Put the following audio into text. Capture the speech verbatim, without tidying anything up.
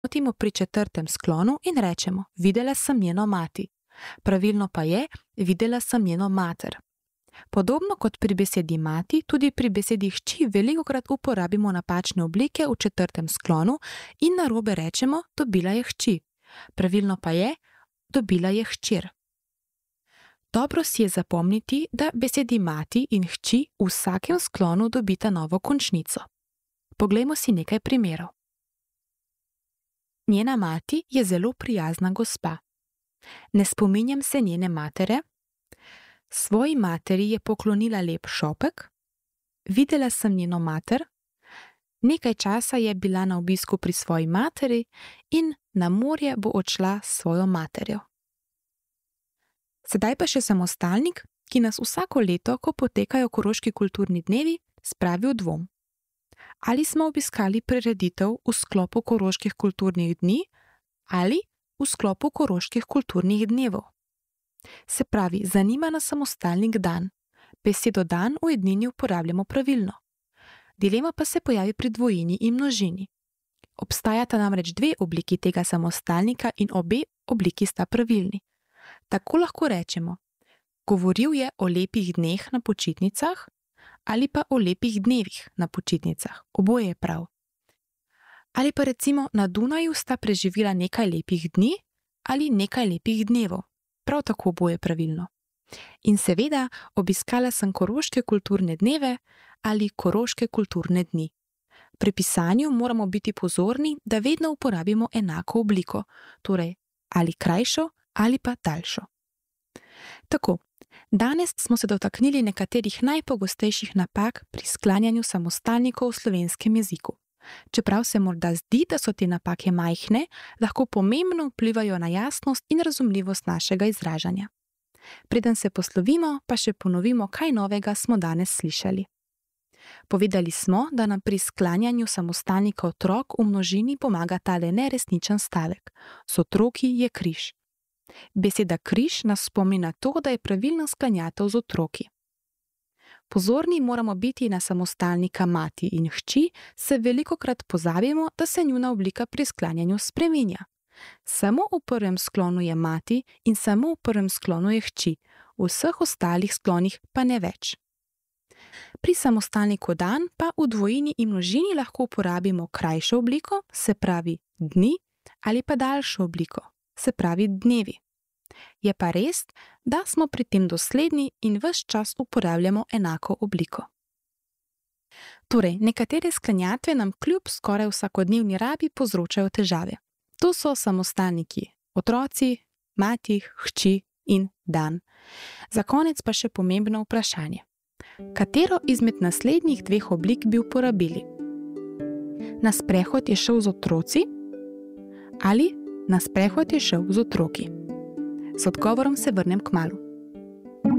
vrednotimo pri četrtem sklonu in rečemo: videla sem njeno mati. Pravilno pa je: videla sem njeno mater. Podobno kot pri besedi mati, tudi pri besedi hči velikokrat uporabimo napačne oblike v četrtem sklonu in narobe rečemo: dobila je hči. Pravilno pa je: dobila je hčer. Dobro si je zapomniti, da besedi mati in hči v vsakem sklonu dobita novo končnico. Poglejmo si nekaj primerov. Njena mati je zelo prijazna gospa. Ne spominjam se njene matere. Svoji materi je poklonila lep šopek. Videla sem njeno mater. Nekaj časa je bila na obisku pri svoji materi in na morje bo odšla s svojo materjo. Sedaj pa še samostalnik, ki nas vsako leto, ko potekajo Koroški kulturni dnevi, spravi v dvom. Ali smo obiskali prireditev v sklopu Koroških kulturnih dni ali v sklopu Koroških kulturnih dnevov. Se pravi, zanima nas samostalnik dan. Besedo dan v ednini uporabljamo pravilno. Dilema pa se pojavi pri dvojini in množini. Obstajata namreč dve obliki tega samostalnika in obe obliki sta pravilni. Tako lahko rečemo: govoril je o lepih dneh na počitnicah ali pa o lepih dnevih na počitnicah. Oboje je prav. Ali pa recimo: na Dunaju sta preživela nekaj lepih dni ali nekaj lepih dnevov. Prav tako oboje pravilno. In seveda, obiskala sem Koroške kulturne dneve ali Koroške kulturne dni. Pri pisanju moramo biti pozorni, da vedno uporabimo enako obliko, torej ali krajšo ali pa daljšo. Tako, danes smo se dotaknili nekaterih najpogostejših napak pri sklanjanju samostalnikov v slovenskem jeziku. Čeprav se morda zdi, da so te napake majhne, lahko pomembno vplivajo na jasnost in razumljivost našega izražanja. Preden se poslovimo, pa še ponovimo, kaj novega smo danes slišali. Povedali smo, da nam pri sklanjanju samostalnika otrok v množini pomaga tale neresničen stavek: z otroki je križ. Beseda križ nas spomni na to, da je pravilna sklanjatev z otroki. Pozorni moramo biti na samostalnika mati in hči, se velikokrat pozabimo, da se njuna oblika pri sklanjanju spreminja. Samo v prvem sklonu je mati in samo v prvem sklonu je hči, v vseh ostalih sklonih pa ne več. Pri samostalniku dan pa v dvojini in množini lahko uporabimo krajšo obliko, se pravi dni, ali pa daljšo obliko, se pravi dnevi. Je pa res, da smo pri tem dosledni in ves čas uporabljamo enako obliko. Torej, nekatere sklanjatve nam kljub skoraj vsakodnevni rabi povzročajo težave. To so samostalniki otroci, mati, hči in dan. Za konec pa še pomembno vprašanje. Katero izmed naslednjih dveh oblik bi uporabili? Na sprehod je šel z otroci ali na sprehod je šel z otroki? Z odgovorom se vrnem kmalu.